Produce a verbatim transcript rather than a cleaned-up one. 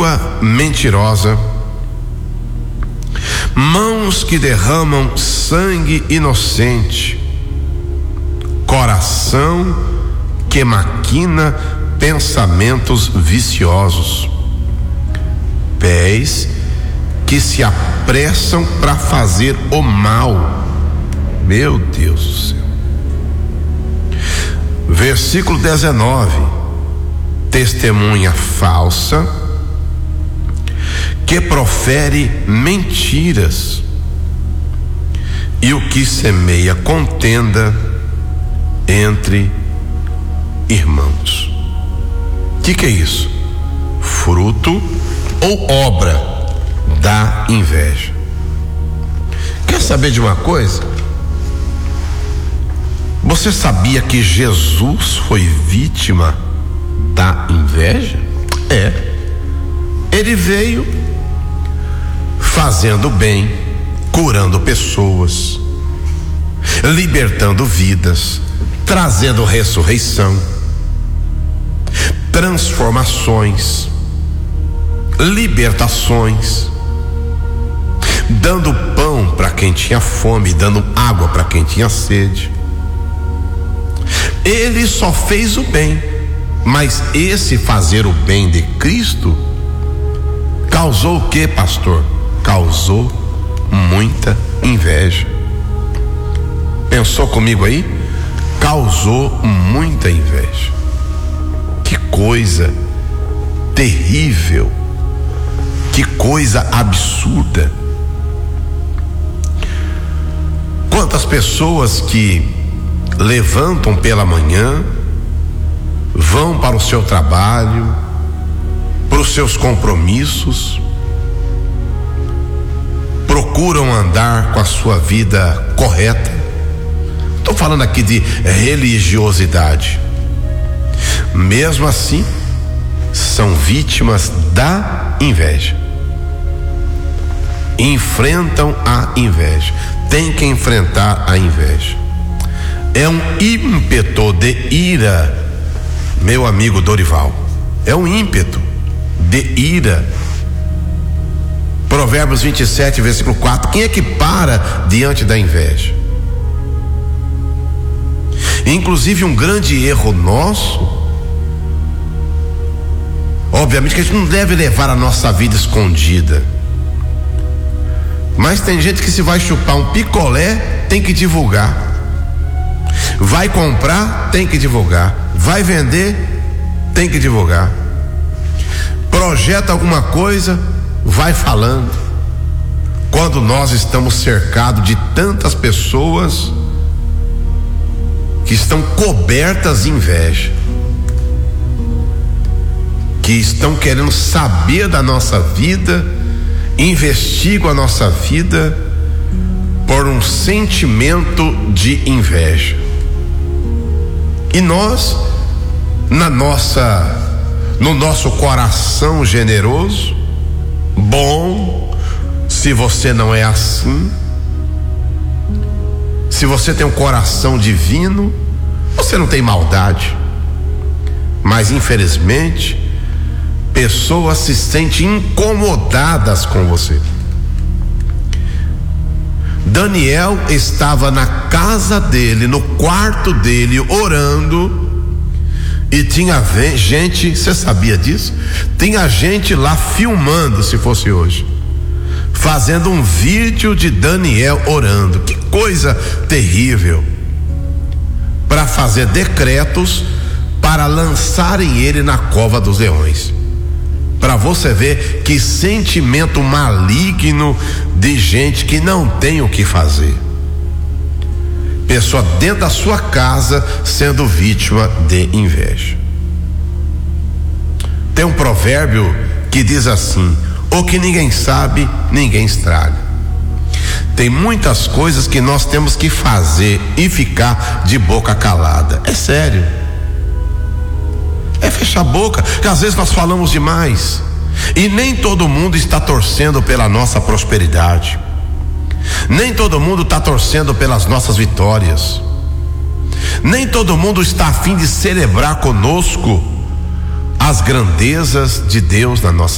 língua mentirosa, mãos que derramam sangue inocente, coração que maquina pensamentos viciosos, pés que se apressam para fazer o mal. Meu Deus do céu. Versículo dezenove: testemunha falsa que profere mentiras, e o que semeia contenda entre irmãos. O que, que é isso? Fruto ou obra da inveja. Quer saber de uma coisa? Você sabia que Jesus foi vítima da inveja? É. Ele veio fazendo bem, curando pessoas, libertando vidas, trazendo ressurreição, transformações, libertações, dando pão para quem tinha fome, dando água para quem tinha sede. Ele só fez o bem, mas esse fazer o bem de Cristo causou o que, pastor? Causou muita inveja. Pensou comigo aí? Causou muita inveja. Que coisa terrível, que coisa absurda. Quantas pessoas que levantam pela manhã, vão para o seu trabalho, para os seus compromissos, procuram andar com a sua vida correta. Estou falando aqui de religiosidade. Mesmo assim, são vítimas da inveja. Enfrentam a inveja. Tem que enfrentar a inveja. É um ímpeto de ira, meu amigo Dorival. É um ímpeto de ira. Provérbios vinte e sete, versículo quatro. Quem é que para diante da inveja? Inclusive, um grande erro nosso, obviamente que a gente não deve levar a nossa vida escondida, mas tem gente que, se vai chupar um picolé, tem que divulgar. Vai comprar, tem que divulgar. Vai vender, tem que divulgar. Projeta alguma coisa, vai falando. Quando nós estamos cercados de tantas pessoas que estão cobertas de inveja, que estão querendo saber da nossa vida, investigam a nossa vida por um sentimento de inveja. E nós, na nossa, no nosso coração generoso, bom, se você não é assim, se você tem um coração divino, você não tem maldade. Mas infelizmente, pessoas se sentem incomodadas com você. Daniel estava na casa dele, no quarto dele, orando, e tinha gente, você sabia disso? Tinha gente lá filmando, se fosse hoje, fazendo um vídeo de Daniel orando. Que coisa terrível! Para fazer decretos para lançarem ele na cova dos leões. Para você ver que sentimento maligno de gente que não tem o que fazer. Pessoa dentro da sua casa sendo vítima de inveja. Tem um provérbio que diz assim: o que ninguém sabe, ninguém estraga. Tem muitas coisas que nós temos que fazer e ficar de boca calada. É sério. É fechar a boca, que às vezes nós falamos demais. E nem todo mundo está torcendo pela nossa prosperidade. Nem todo mundo está torcendo pelas nossas vitórias. Nem todo mundo está a fim de celebrar conosco as grandezas de Deus na nossa